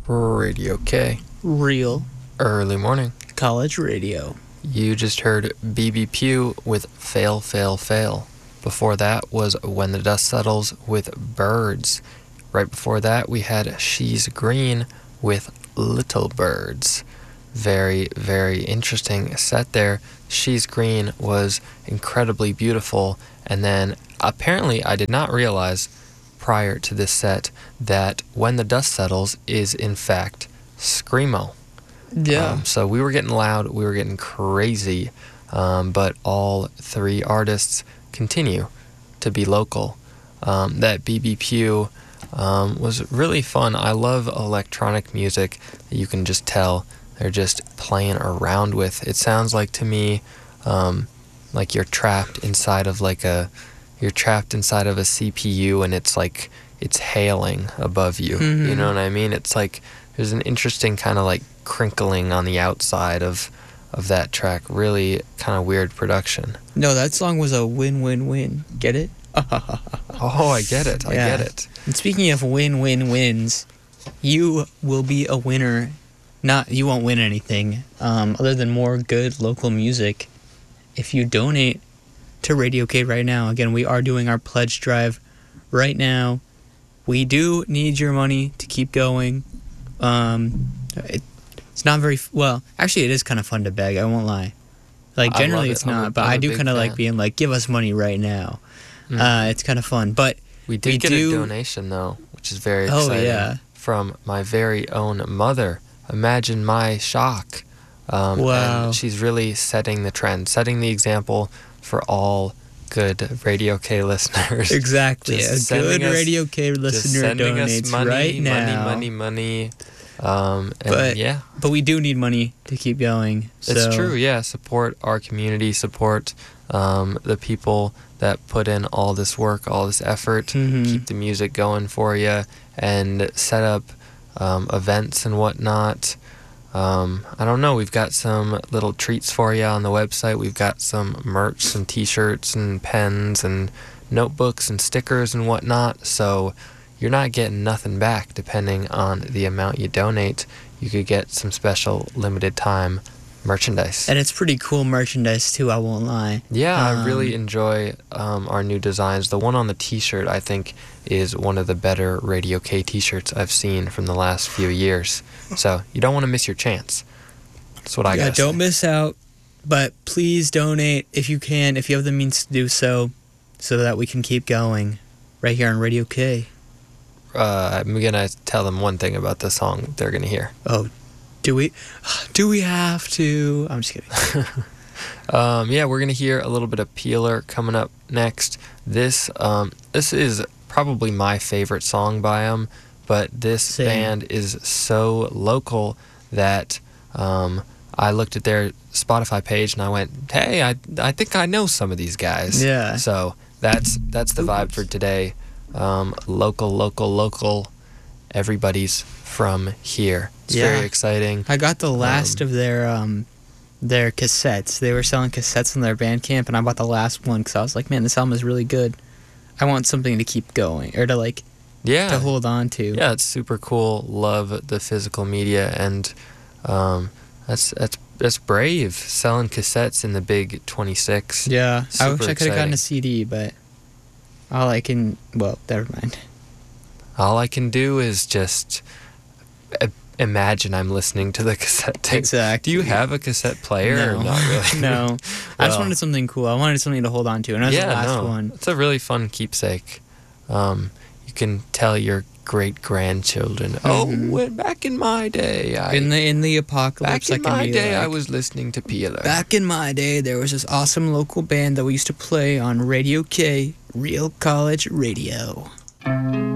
Radio K. Real Early morning. college radio. You just heard BB Pugh with Fail, Fail, Fail. Before that was When the Dust Settles with Birds. Right before that we had She's Green with Little Birds. Very, very interesting set there. She's Green was incredibly beautiful, and then apparently I did not realize prior to this set that When the Dust Settles is in fact Screamo. Yeah. So we were getting loud, we were getting crazy, but all three artists continue to be local. That BB Pugh was really fun. I love electronic music that you can just tell they're just playing around with. It sounds like to me like you're trapped inside of a CPU, and it's like it's hailing above you. Mm-hmm. You know what I mean? It's like there's an interesting kind of like crinkling on the outside of that track. Really kind of weird production. No, that song was a win-win-win. Get it? Oh, I get it. I get it. And speaking of win-win-wins, you will be a winner. You won't win anything other than more good local music if you donate to Radio K right now. Again, we are doing our pledge drive right now. We do need your money to keep going. It's not very well. Actually, it is kind of fun to beg. I won't lie. Like generally, it's not, but I do kind of like being like, "Give us money right now." It's kind of fun. But we did get a donation though, which is very exciting. Oh yeah, from my very own mother. Imagine my shock. Wow. And she's really setting the trend, setting the example for all good Radio K listeners. Exactly. Just a good Radio K listener donates money, right now. Money. But we do need money to keep going. It's true, yeah. Support our community, support the people that put in all this work, all this effort, keep the music going for you, and set up events and whatnot. I don't know, we've got some little treats for you on the website. We've got some merch, some t-shirts and pens and notebooks and stickers and whatnot. So you're not getting nothing back depending on the amount you donate. You could get some special limited time merchandise. And it's pretty cool merchandise too, I won't lie. Yeah, I really enjoy our new designs. The one on the t-shirt, I think, is one of the better Radio K t-shirts I've seen from the last few years. So you don't want to miss your chance. That's what I got. Don't miss out, but please donate if you can, if you have the means to do so that we can keep going right here on Radio K. I'm going to tell them one thing about the song they're going to hear. Oh, do we have to? I'm just kidding. Yeah, we're going to hear a little bit of Peeler coming up next. This is probably my favorite song by them, but this band is so local that I looked at their Spotify page and I went, hey, I think I know some of these guys. Yeah. So that's the vibe for today. Local. Everybody's from here. It's very exciting. I got the last of their cassettes. They were selling cassettes on their Bandcamp, and I bought the last one because I was like, man, this album is really good. I want something to keep going, or to to hold on to. Yeah, it's super cool. Love the physical media, and that's brave, selling cassettes in the big 26. Yeah, super I wish I could have gotten exciting. a CD, but never mind. All I can do is just imagine I'm listening to the cassette tape. Exactly. Do you have a cassette player? No. Or not really? No. I just wanted something cool. I wanted something to hold on to, and that's the last one. It's a really fun keepsake. You can tell your great-grandchildren, back in my day, in the apocalypse, back in my day, I was listening to Peeler. Back in my day, there was this awesome local band that we used to play on Radio K, Real College Radio.